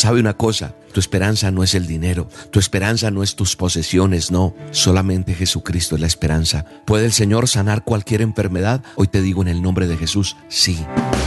¿Sabe una cosa? Tu esperanza no es el dinero, tu esperanza no es tus posesiones, no. Solamente Jesucristo es la esperanza. ¿Puede el Señor sanar cualquier enfermedad? Hoy te digo en el nombre de Jesús, sí.